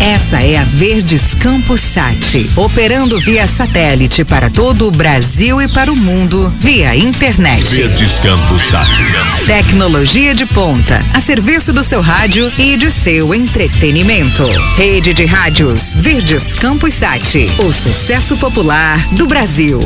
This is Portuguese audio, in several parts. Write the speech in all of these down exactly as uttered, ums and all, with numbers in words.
Essa é a Verdes Campos Sat, operando via satélite para todo o Brasil e para o mundo, via internet. Verdes Campos Sat. Tecnologia de ponta, a serviço do seu rádio e de seu entretenimento. Rede de rádios Verdes Campos Sat, o sucesso popular do Brasil.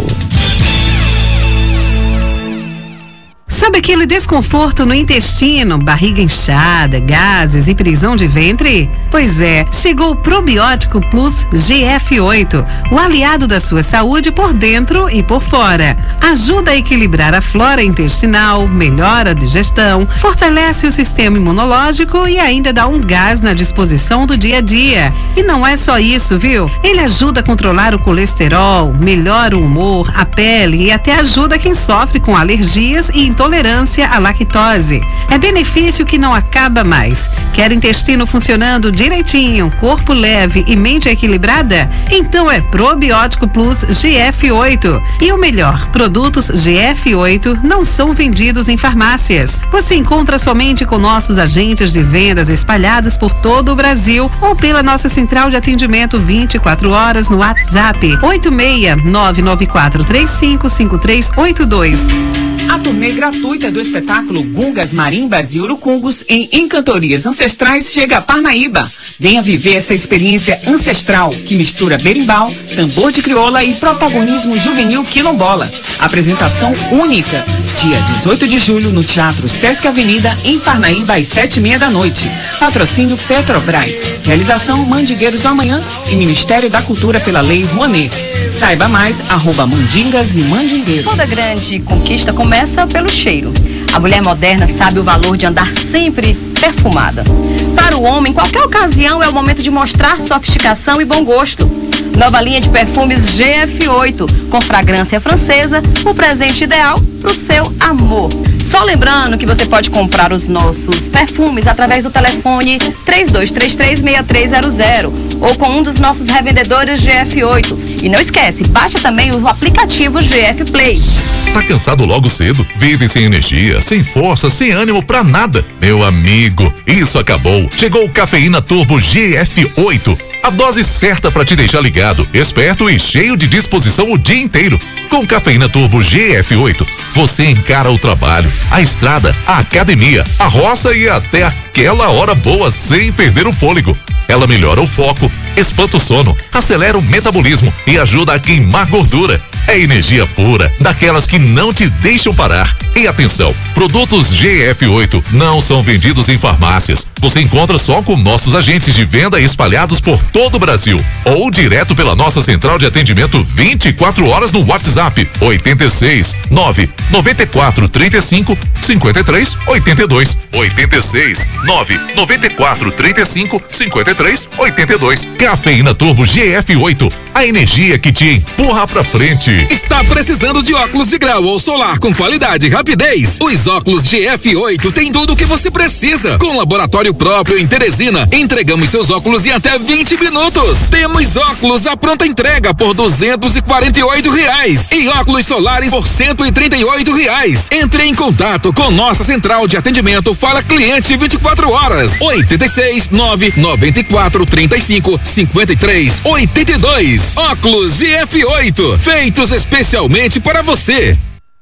Sabe aquele desconforto no intestino, barriga inchada, gases e prisão de ventre? Pois é, chegou o Probiótico Plus G F oito, o aliado da sua saúde por dentro e por fora. Ajuda a equilibrar a flora intestinal, melhora a digestão, fortalece o sistema imunológico e ainda dá um gás na disposição do dia a dia. E não é só isso, viu? Ele ajuda a controlar o colesterol, melhora o humor, a pele e até ajuda quem sofre com alergias e intolerância Intolerância à lactose. É benefício que não acaba mais. Quer intestino funcionando direitinho, corpo leve e mente equilibrada? Então é Probiótico Plus G F oito. E o melhor, produtos G F oito não são vendidos em farmácias. Você encontra somente com nossos agentes de vendas espalhados por todo o Brasil ou pela nossa central de atendimento vinte e quatro horas no WhatsApp oito seis nove nove quatro três cinco cinco três oito dois. A turnê gratuita do espetáculo Gungas, Marimbas e Urucungos em Encantorias Ancestrais chega a Parnaíba. Venha viver essa experiência ancestral que mistura berimbau, tambor de crioula e protagonismo juvenil quilombola. Apresentação única, dia dezoito de julho no Teatro Sesc Avenida, em Parnaíba, às sete e meia da noite. Patrocínio Petrobras. Realização Mandingueiros do Amanhã e Ministério da Cultura pela Lei Rouanet. Saiba mais, arroba Mandingas e Mandingueiros. Toda grande conquista começa pelo cheiro. A mulher moderna sabe o valor de andar sempre perfumada. Para o homem, qualquer ocasião é o momento de mostrar sofisticação e bom gosto. Nova linha de perfumes G F oito, com fragrância francesa, o presente ideal para o seu amor. Só lembrando que você pode comprar os nossos perfumes através do telefone três dois três três, seis três zero zero ou com um dos nossos revendedores G F oito. E não esquece, baixa também o aplicativo G F Play. Tá cansado logo cedo? Vive sem energia, sem força, sem ânimo pra nada? Meu amigo, isso acabou. Chegou o Cafeína Turbo G F oito. A dose certa para te deixar ligado, esperto e cheio de disposição o dia inteiro. Com Cafeína Turbo G F oito, você encara o trabalho, a estrada, a academia, a roça e até aquela hora boa sem perder o fôlego. Ela melhora o foco, espanta o sono, acelera o metabolismo e ajuda a queimar gordura. É energia pura, daquelas que não te deixam parar. E atenção, produtos G F oito não são vendidos em farmácias. Você encontra só com nossos agentes de venda espalhados por todo o Brasil. Ou direto pela nossa central de atendimento vinte e quatro horas no WhatsApp oito seis nove nove quatro três cinco cinco três oito dois. oito seis nove nove quatro três cinco cinco três oito dois. Cafeína Turbo G F oito, a energia que te empurra pra frente. Está precisando de óculos de grau ou solar com qualidade e rapidez? Os óculos G F oito têm tudo o que você precisa. Com laboratório próprio em Teresina, entregamos seus óculos em até vinte minutos. Temos óculos à pronta entrega por duzentos e quarenta e oito reais e óculos solares por cento e trinta e oito reais. Entre em contato com nossa central de atendimento Fala Cliente vinte e quatro horas. oito seis nove nove quatro três cinco cinco três oito dois. Óculos G F oito, feitos especialmente para você.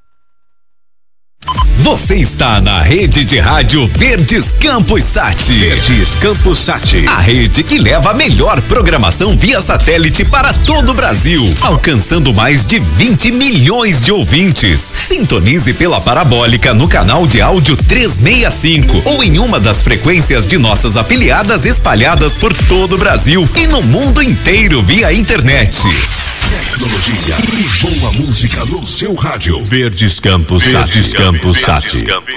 Você está na rede de rádio Verdes Campos Sat. Verdes Campos Sat. A rede que leva a melhor programação via satélite para todo o Brasil, alcançando mais de vinte milhões de ouvintes. Sintonize pela parabólica no canal de áudio trezentos e sessenta e cinco ou em uma das frequências de nossas afiliadas espalhadas por todo o Brasil e no mundo inteiro via internet. Tecnologia e boa música no seu rádio. Verdes Campos Sat. Verdes Campos Sat.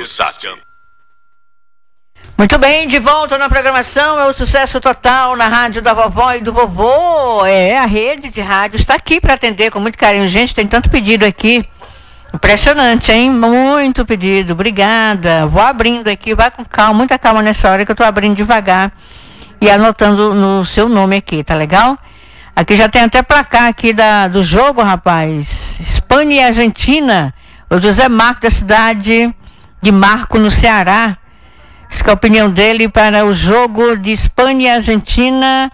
Muito bem, de volta na programação, é o sucesso total na rádio da vovó e do vovô. É, a rede de rádio está aqui para atender com muito carinho. Gente, tem tanto pedido aqui. Impressionante, hein? Muito pedido. Obrigada. Vou abrindo aqui, vai com calma, muita calma nessa hora que eu tô abrindo devagar e anotando no seu nome aqui, tá legal? Aqui já tem até placar aqui da, do jogo, rapaz. Espanha e Argentina. O José Marco da cidade de Marco, no Ceará. Acho que a opinião dele para o jogo de Espanha e Argentina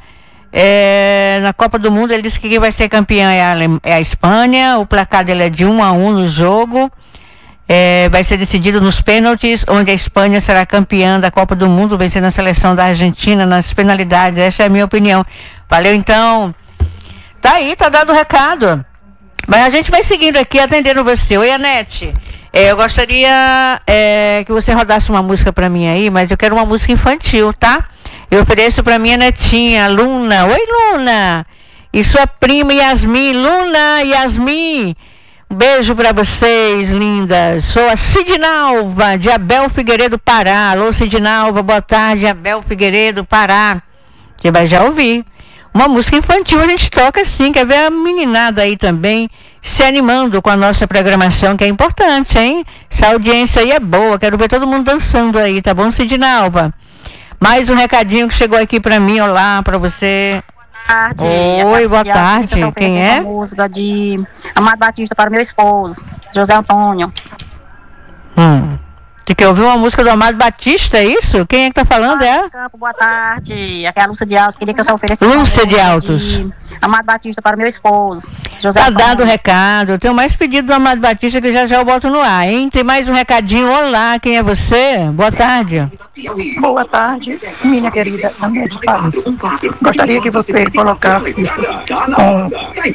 É, na Copa do Mundo ele disse que quem vai ser campeã é a, Ale- é a Espanha. O placar dele é de um a um no jogo. É, vai ser decidido nos pênaltis, onde a Espanha será campeã da Copa do Mundo, vencendo a seleção da Argentina nas penalidades. Essa é a minha opinião. Valeu, então. Tá aí, tá dado o recado. Mas a gente vai seguindo aqui, atendendo você. Oi, Anete. É, eu gostaria é, que você rodasse uma música pra mim aí, mas eu quero uma música infantil, tá? Eu ofereço pra minha netinha, Luna. Oi, Luna. E sua prima Yasmin. Luna, Yasmin. Um beijo pra vocês, lindas. Sou a Sidnalva, de Abel Figueiredo, Pará. Alô, Sidnalva, boa tarde, Abel Figueiredo, Pará. Você vai já ouvir. Uma música infantil a gente toca sim, quer ver a meninada aí também se animando com a nossa programação, que é importante, hein? Essa audiência aí é boa, quero ver todo mundo dançando aí, tá bom, Sidnalva? Mais um recadinho que chegou aqui pra mim, olá, pra você. Tarde. Oi, boa tarde. Quem é? Música de Amado Batista para o meu esposo, José Antônio. Hum. Você quer ouvir uma música do Amado Batista, é isso? Quem é que tá falando? É? Campo, boa tarde. Aqui é a Lúcia de Altos. Queria que eu só oferecesse. Lúcia de Altos. De Amado Batista para o meu esposo, José Tá Antônio. dado o recado. Eu tenho mais pedido do Amado Batista que já já eu boto no ar, hein? Tem mais um recadinho. Olá, quem é você? Boa tarde. Boa tarde, minha querida Anete Salles. Gostaria que você colocasse com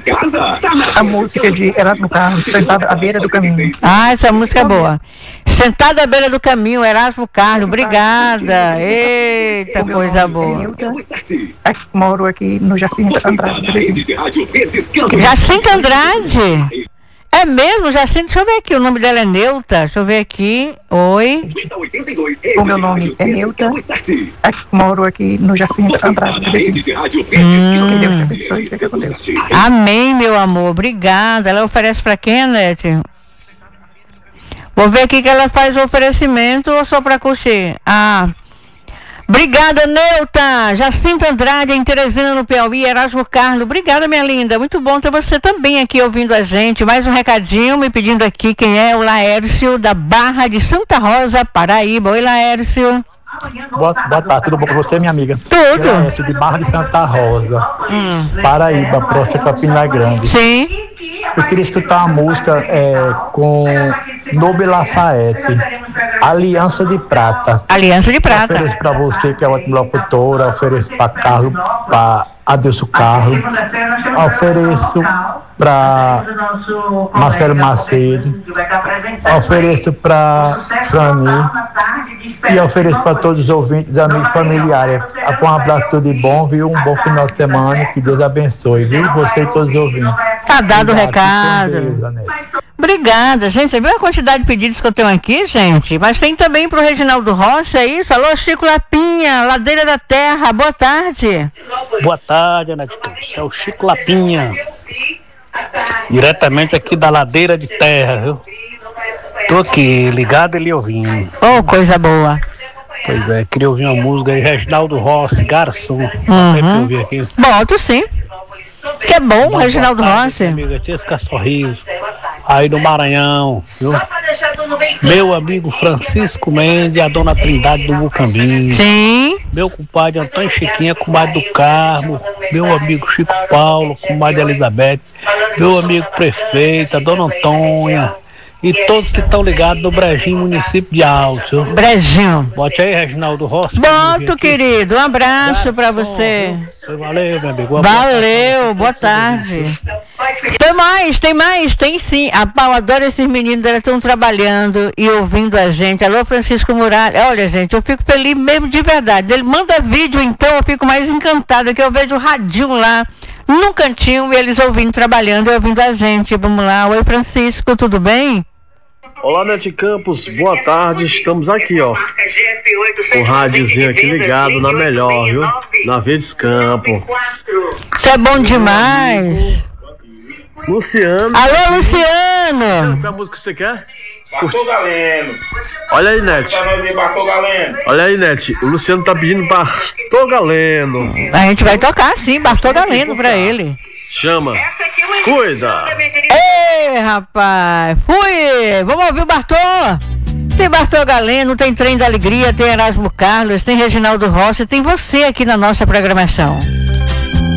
a música de Erasmo Carlos, Sentada à Beira do Caminho. Ah, essa música é boa. Sentada à beira do caminho, Erasmo Carlos, obrigada. Eita, coisa boa. Moro aqui no Jacinto Andrade. Jacinto Andrade? É mesmo, Jacinto? Deixa eu ver aqui, o nome dela é Neuta. Deixa eu ver aqui. Oi. O meu nome é Neuta. Moro aqui no Jacinto Andrade. Hum. Amém, meu amor, obrigada. Ela oferece pra quem, Nete? Vou ver aqui que ela faz o oferecimento ou só pra curtir? Ah, obrigada, Neuta. Jacinto Andrade, em Teresina, no Piauí. Erasmo Carlos, obrigada, minha linda. Muito bom ter você também aqui ouvindo a gente. Mais um recadinho, me pedindo aqui quem é o Laércio, da Barra de Santa Rosa, Paraíba. Oi, Laércio. Boa, boa tarde, tudo bom com você, minha amiga? Tudo. Laércio, de Barra de Santa Rosa, hum. Paraíba, próxima Campina Grande. Sim. Eu queria escutar uma música é, com Nobre Lafayette, Aliança de Prata. Aliança de Prata. Eu ofereço para você, que é ótima locutora, ofereço para Carlos, para Adilson Carlos, ofereço para Marcelo Macedo, ofereço para Frani e ofereço para todos os ouvintes, amigos familiares. Com um abraço tudo de bom, viu? Um bom final de semana, que Deus abençoe, viu? Você e todos os ouvintes. Tá dado o recado. Deus, Obrigada, gente. Você viu a quantidade de pedidos que eu tenho aqui, gente? Mas tem também pro Reginaldo Rocha, é isso? Alô, Chico Lapinha, Ladeira da Terra, boa tarde. Boa tarde, Anete. É o Chico Lapinha, diretamente aqui da Ladeira de Terra, viu? Tô aqui, ligado e ouvindo. Oh, coisa boa. Pois é, queria ouvir uma música aí, Reginaldo Rossi, Garçom. Uhum. Ouvir aqui. Boto sim. Que é bom, bom Reginaldo Rossi. Amiga, tinha esse sorriso aí do Maranhão, viu? Meu amigo Francisco Mendes e a dona Trindade do Mucambinho. Sim. Meu compadre Antônio Chiquinha, comadre do Carmo. Meu amigo Chico Paulo, comadre Elizabeth. Meu amigo prefeito, a dona Antônia. E todos que estão ligados no Brejinho, município de Alto. Brejinho. Bote aí, Reginaldo Rossi. Boto, querido. Um abraço pra você. Valeu, meu amigo. Valeu, boa tarde. Tem mais, tem mais, tem sim. A Pau adora esses meninos, eles estão trabalhando e ouvindo a gente. Alô, Francisco Muralha. Olha, gente, eu fico feliz mesmo de verdade. Ele manda vídeo, então eu fico mais encantada, que eu vejo o radinho lá num cantinho e eles ouvindo, trabalhando e ouvindo a gente. Vamos lá. Oi, Francisco, tudo bem? Olá, Nete Campos, boa tarde, estamos aqui, ó, o rádiozinho aqui ligado na melhor, viu, na Verdes Campo. Isso é bom demais. Luciano. Alô, Luciano. Qual é a música que você quer? Bartô Galeno. Olha aí, Nete. Olha aí, Nete, o Luciano tá pedindo Bartô Galeno. A gente vai tocar sim, Bartô Galeno pra ele. Chama. Cuida. Ei, rapaz. Fui. Vamos ouvir o Bartô. Tem Bartô Galeno, tem Trem da Alegria, tem Erasmo Carlos, tem Reginaldo Rossi, tem você aqui na nossa programação.